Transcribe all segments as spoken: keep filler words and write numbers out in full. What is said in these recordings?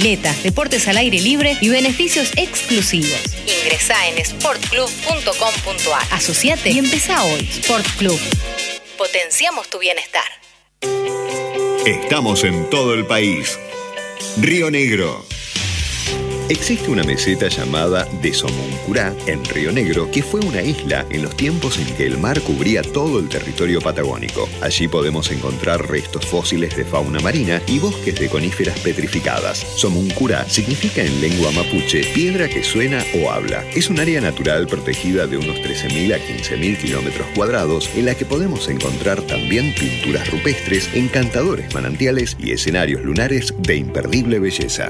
piletas, deportes al aire libre y beneficios exclusivos. Ingresá en sport club punto com punto a r. Asociate y empezá hoy. Sport Club. Potenciamos tu bienestar. Estamos en todo el país. Río Negro. Existe una meseta llamada de Somoncurá, en Río Negro, que fue una isla en los tiempos en que el mar cubría todo el territorio patagónico. Allí podemos encontrar restos fósiles de fauna marina y bosques de coníferas petrificadas. Somoncurá significa en lengua mapuche piedra que suena o habla. Es un área natural protegida de unos trece mil a quince mil kilómetros cuadrados, en la que podemos encontrar también pinturas rupestres, encantadores manantiales y escenarios lunares de imperdible belleza.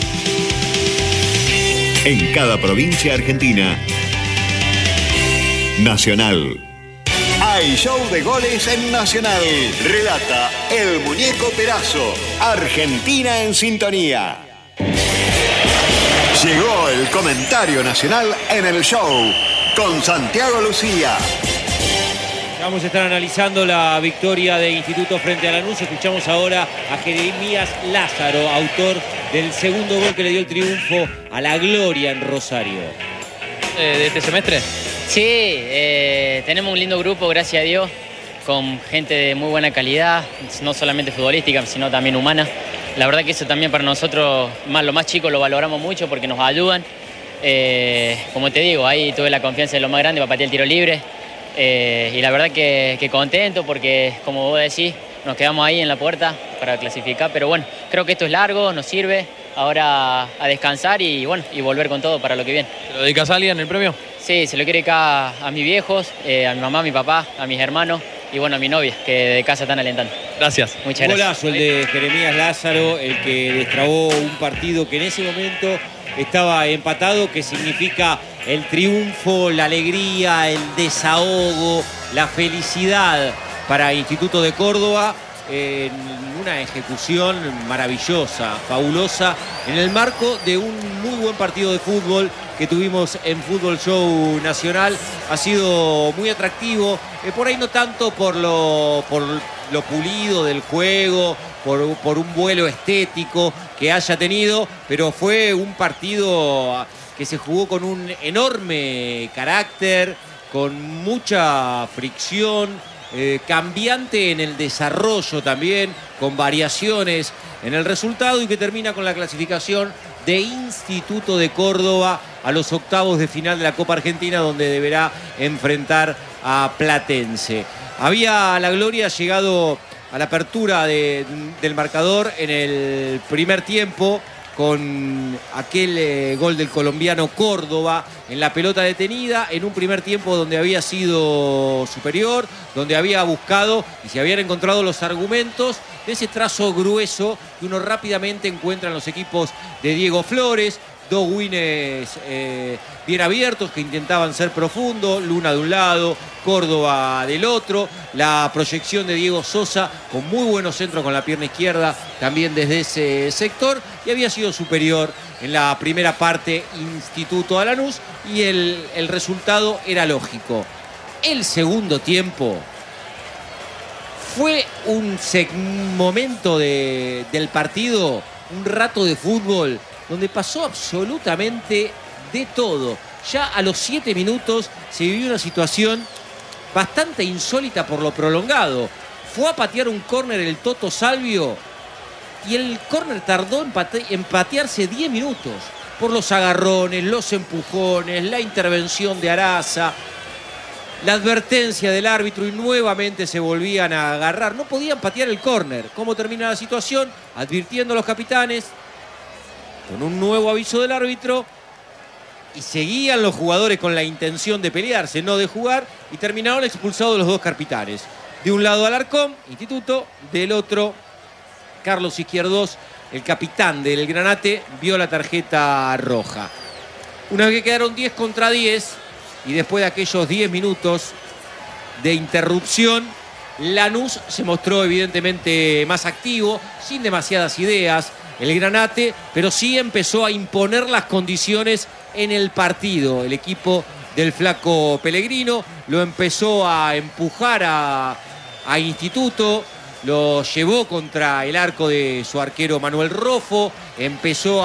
En cada provincia argentina. Nacional. Hay show de goles en Nacional. Relata el Muñeco Perazo. Argentina en sintonía. Llegó el comentario nacional en el show con Santiago Lucía. Vamos a estar analizando la victoria de Instituto frente a Lanús. Escuchamos ahora a Jeremías Lázaro, autor del segundo gol que le dio el triunfo a la gloria en Rosario. Eh, ¿De este semestre? Sí, eh, tenemos un lindo grupo, gracias a Dios, con gente de muy buena calidad, no solamente futbolística, sino también humana. La verdad que eso también para nosotros, más lo más chicos, lo valoramos mucho porque nos ayudan. Eh, como te digo, ahí tuve la confianza de lo más grande para patear el tiro libre. Eh, y la verdad que, que contento porque, como vos decís, nos quedamos ahí en la puerta para clasificar, pero bueno, creo que esto es largo, nos sirve ahora a descansar y bueno, y volver con todo para lo que viene. ¿Se lo dedicas a alguien el premio? Sí, se lo quiero dedicar a, a mis viejos, eh, a mi mamá, a mi papá, a mis hermanos y bueno, a mi novia, que de casa están alentando. Gracias. Un Muchas gracias. golazo el de Jeremías Lázaro, el que destrabó un partido que en ese momento estaba empatado, que significa el triunfo, la alegría, el desahogo, la felicidad para Instituto de Córdoba en una ejecución maravillosa, fabulosa, en el marco de un muy buen partido de fútbol que tuvimos en Fútbol Show Nacional. Ha sido muy atractivo, eh, por ahí no tanto por lo, por lo pulido del juego, por, por un vuelo estético que haya tenido, pero fue un partido que se jugó con un enorme carácter, con mucha fricción, eh, cambiante en el desarrollo también, con variaciones en el resultado y que termina con la clasificación de Instituto de Córdoba a los octavos de final de la Copa Argentina, donde deberá enfrentar a Platense. Había la gloria llegado a la apertura de, del marcador en el primer tiempo, con aquel eh, gol del colombiano Córdoba en la pelota detenida, en un primer tiempo donde había sido superior, donde había buscado y se habían encontrado los argumentos de ese trazo grueso que uno rápidamente encuentra en los equipos de Diego Flores. Dos wines eh, bien abiertos que intentaban ser profundos, Luna de un lado, Córdoba del otro, la proyección de Diego Sosa con muy buenos centros con la pierna izquierda también desde ese sector, y había sido superior en la primera parte Instituto a Lanús y el, el resultado era lógico. El segundo tiempo fue un momento de, del partido, un rato de fútbol donde pasó absolutamente de todo. Ya a los siete minutos se vivió una situación bastante insólita por lo prolongado. Fue a patear un córner el Toto Salvio y el córner tardó en, pate en patearse diez minutos por los agarrones, los empujones, la intervención de Araza, la advertencia del árbitro y nuevamente se volvían a agarrar. No podían patear el córner. ¿Cómo termina la situación? Advirtiendo a los capitanes con un nuevo aviso del árbitro y seguían los jugadores con la intención de pelearse, no de jugar, y terminaron expulsados los dos capitanes. De un lado Alarcón, Instituto, del otro Carlos Izquierdos, el capitán del Granate, vio la tarjeta roja. Una vez que quedaron diez contra diez y después de aquellos diez minutos de interrupción, Lanús se mostró evidentemente más activo, sin demasiadas ideas, el Granate, pero sí empezó a imponer las condiciones en el partido. El equipo del Flaco Pellegrino lo empezó a empujar a, a Instituto, lo llevó contra el arco de su arquero Manuel Rofo, empezó